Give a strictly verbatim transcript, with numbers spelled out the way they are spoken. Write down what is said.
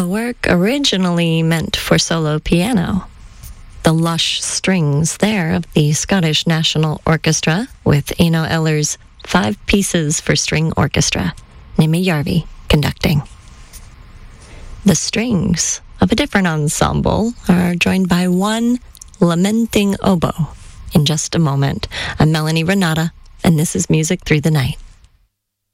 a work originally meant for solo piano. The lush strings there of the Scottish National Orchestra with Eno Eller's Five Pieces for String Orchestra, Nimi Järvi conducting. The strings of a different ensemble are joined by one lamenting oboe. In just a moment, I'm Melanie Renata, and this is Music Through the Night.